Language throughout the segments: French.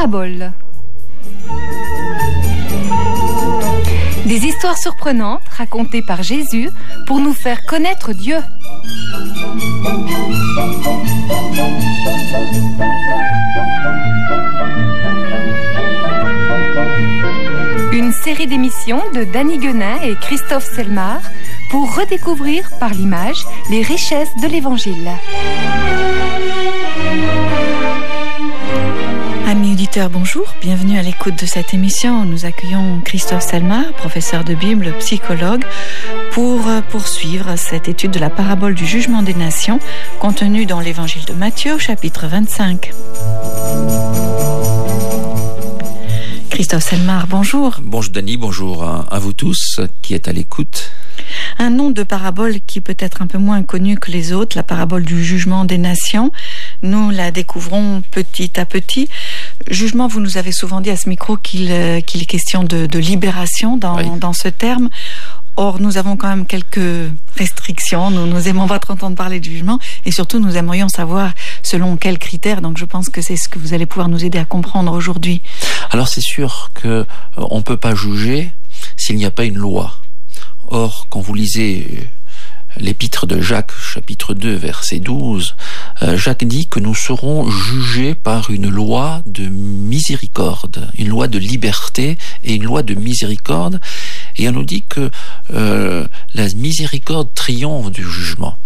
paraboles. Des histoires surprenantes racontées par Jésus pour nous faire connaître Dieu. Une série d'émissions de Danny Guenin et Christophe Selmar pour redécouvrir par l'image les richesses de l'Évangile. Amis auditeurs, bonjour, bienvenue à l'écoute de cette émission. Nous accueillons Christophe Selmar, professeur de Bible, psychologue, pour poursuivre cette étude de la parabole du jugement des nations contenue dans l'Évangile de Matthieu, chapitre 25. Christophe Selmar, bonjour. Bonjour Dany, bonjour à vous tous qui êtes à l'écoute. Un nom de parabole qui peut être un peu moins connu que les autres, la parabole du jugement des nations. Nous la découvrons petit à petit. Jugement, vous nous avez souvent dit à ce micro qu'il est question de libération dans ce terme. Or, nous avons quand même quelques restrictions. Nous aimons pas trop entendre parler de jugement et surtout, nous aimerions savoir selon quels critères. Donc, je pense que c'est ce que vous allez pouvoir nous aider à comprendre aujourd'hui. Alors, c'est sûr que on peut pas juger s'il n'y a pas une loi. Or, quand vous lisez l'épître de Jacques, chapitre 2, verset 12, Jacques dit que nous serons jugés par une loi de miséricorde, une loi de liberté et une loi de miséricorde. Et on nous dit que la miséricorde triomphe du jugement.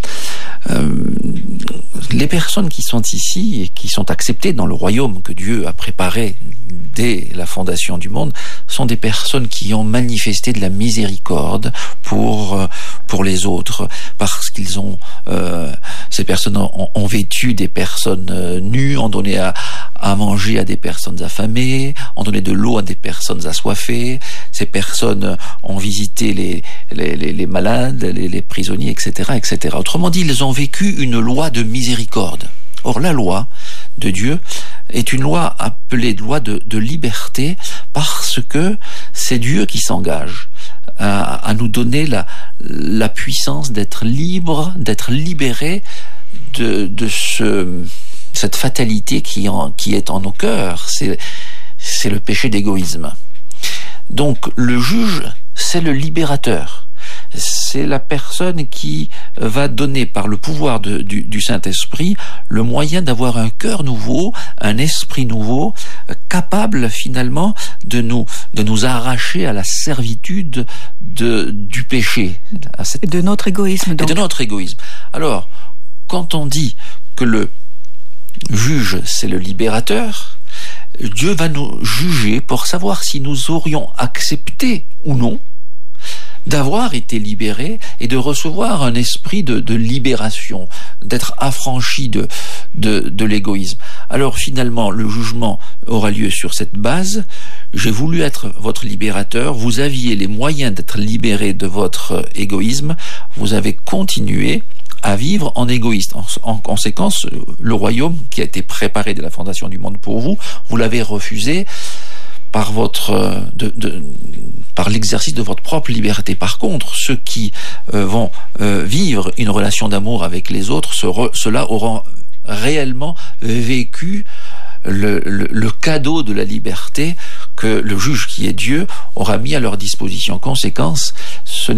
Les personnes qui sont ici et qui sont acceptées dans le royaume que Dieu a préparé dès la fondation du monde sont des personnes qui ont manifesté de la miséricorde pour les autres, parce qu'ils ont ces personnes ont vêtu des personnes nues, ont donné à manger à des personnes affamées, ont donné de l'eau à des personnes assoiffées. Ces personnes ont visité les malades, les prisonniers, etc., etc. Autrement dit, ils ont vécu une loi de miséricorde. Or, la loi de Dieu est une loi appelée loi de liberté parce que c'est Dieu qui s'engage à nous donner la puissance d'être libre, d'être libéré de cette fatalité qui est en nos cœurs. C'est le péché d'égoïsme. Donc, le juge, c'est le libérateur. C'est la personne qui va donner par le pouvoir du Saint-Esprit le moyen d'avoir un cœur nouveau, un esprit nouveau, capable finalement de nous arracher à la servitude du péché. Et de notre égoïsme. Donc. Et de notre égoïsme. Alors, quand on dit que le juge, c'est le libérateur, Dieu va nous juger pour savoir si nous aurions accepté ou non d'avoir été libérés et de recevoir un esprit de libération, d'être affranchi de l'égoïsme. Alors finalement, le jugement aura lieu sur cette base. J'ai voulu être votre libérateur. Vous aviez les moyens d'être libéré de votre égoïsme. Vous avez continué à vivre en égoïste. En conséquence, le royaume qui a été préparé dès la fondation du monde pour vous, vous l'avez refusé par par l'exercice de votre propre liberté. Par contre, ceux qui vont vivre une relation d'amour avec les autres, ceux-là auront réellement vécu le cadeau de la liberté que le juge qui est Dieu aura mis à leur disposition. En conséquence, ce